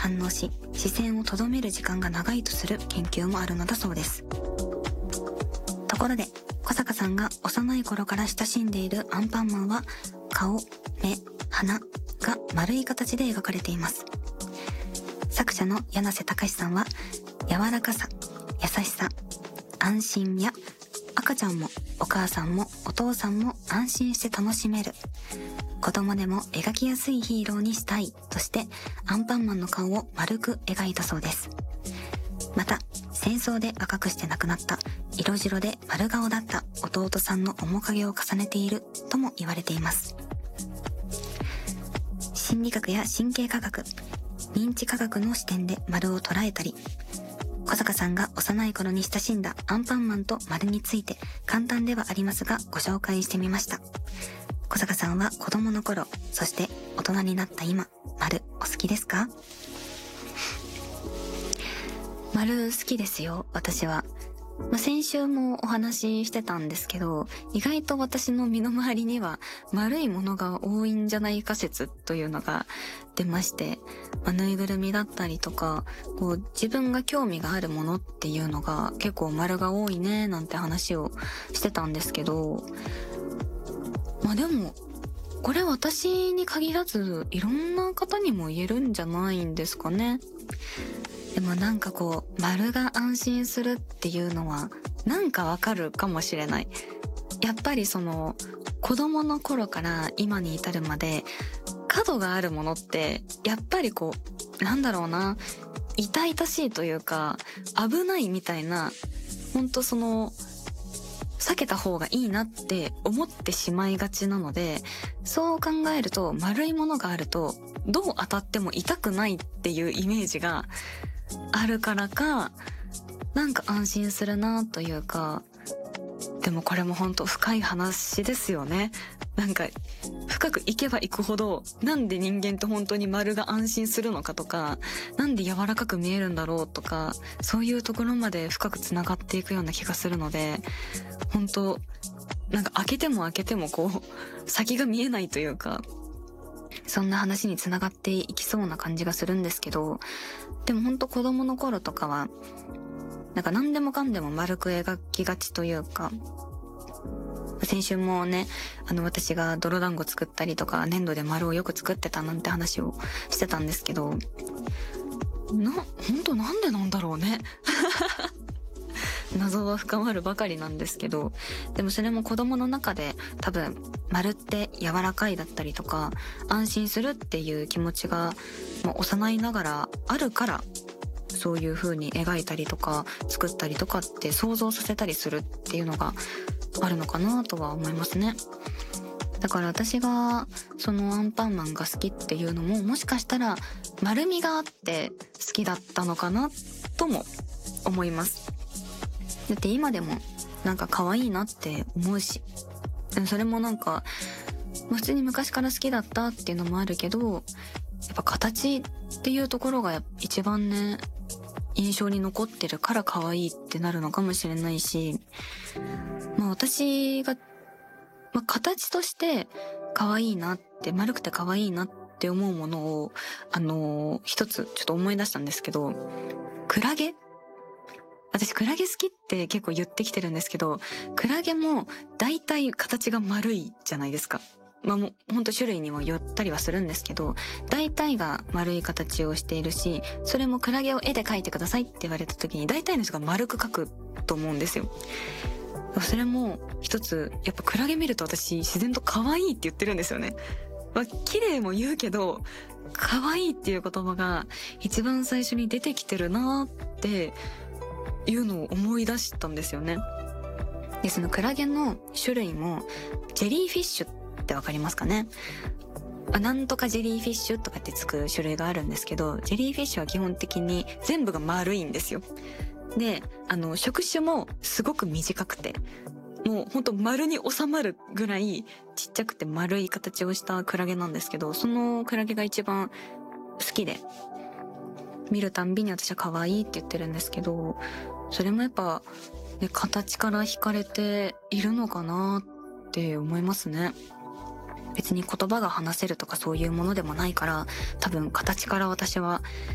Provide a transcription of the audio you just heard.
反応し、視線を留める時間が長いとする研究もあるのだそうです。ところで、小坂さんが幼い頃から親しんでいるアンパンマンは、顔、目、鼻が丸い形で描かれています。作者の柳瀬隆さんは、柔らかさ、優しさ、安心や、赤ちゃんもお母さんもお父さんも安心して楽しめる。子供でも描きやすいヒーローにしたいとしてアンパンマンの顔を丸く描いたそうです。また、戦争で赤くして亡くなった色白で丸顔だった弟さんの面影を重ねているとも言われています。心理学や神経科学、認知科学の視点で丸を捉えたり、小坂さんが幼い頃に親しんだアンパンマンと丸について簡単ではありますがご紹介してみました。小坂さんは子供の頃、そして大人になった今、丸お好きですか？丸好きですよ、私は。先週もお話ししてたんですけど、意外と私の身の回りには丸いものが多いんじゃないか説というのが出まして、ぬいぐるみだったりとか、自分が興味があるものっていうのが結構丸が多いねなんて話をしてたんですけど、でも、これ私に限らずいろんな方にも言えるんじゃないんですかね。でも丸が安心するっていうのはなんかわかるかもしれない。やっぱり子供の頃から今に至るまで角があるものってやっぱり痛々しいというか危ないみたいな、避けた方がいいなって思ってしまいがちなので、そう考えると丸いものがあるとどう当たっても痛くないっていうイメージがあるからか、安心するなというか。でもこれも深い話ですよね。深くいけばいくほど、なんで人間と本当に丸が安心するのかとか、なんで柔らかく見えるんだろうとか、そういうところまで深くつながっていくような気がするので、開けても開けても先が見えないというか、そんな話につながっていきそうな感じがするんですけど、でも子供の頃とかは、何でもかんでも丸く描きがちというか、先週もね、私が泥団子作ったりとか、粘土で丸をよく作ってたなんて話をしてたんですけど、なんでなんだろうね。謎は深まるばかりなんですけど、でもそれも子供の中で多分丸って柔らかいだったりとか安心するっていう気持ちが幼いながらあるから、そういう風に描いたりとか作ったりとかって想像させたりするっていうのがあるのかなとは思いますね。だから私がそのアンパンマンが好きっていうのも、もしかしたら丸みがあって好きだったのかなとも思います。だって今でも可愛いなって思うし、それも普通に昔から好きだったっていうのもあるけど、やっぱ形っていうところが一番ね、印象に残ってるから可愛いってなるのかもしれないし、私が、形として可愛いなって、丸くて可愛いなって思うものを、一つちょっと思い出したんですけど、クラゲ？私クラゲ好きって結構言ってきてるんですけど、クラゲも大体形が丸いじゃないですか。もうほんと種類にもよったりはするんですけど、大体が丸い形をしているし、それもクラゲを絵で描いてくださいって言われた時に大体の人が丸く描くと思うんですよ。それも一つ、やっぱクラゲ見ると私自然と可愛いって言ってるんですよね。綺麗も言うけど、可愛いっていう言葉が一番最初に出てきてるなっていうのを思い出したんですよね。で、そのクラゲの種類もジェリーフィッシュってわかりますかね。なんとかジェリーフィッシュとかってつく種類があるんですけど、ジェリーフィッシュは基本的に全部が丸いんですよ。で、触手もすごく短くて、もうほんと丸に収まるぐらいちっちゃくて丸い形をしたクラゲなんですけど、そのクラゲが一番好きで、見るたんびに私は可愛いって言ってるんですけど、それもやっぱ、ね、形から惹かれているのかなって思いますね。別に言葉が話せるとかそういうものでもないから、多分形から私は